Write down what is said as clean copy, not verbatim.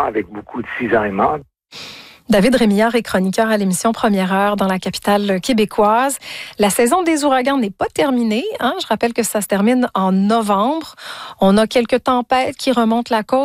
avec beaucoup de cisaillements. David Rémillard est chroniqueur à l'émission Première Heure dans la capitale québécoise. La saison des ouragans n'est pas terminée. Je rappelle que ça se termine en novembre. On a quelques tempêtes qui remontent la côte.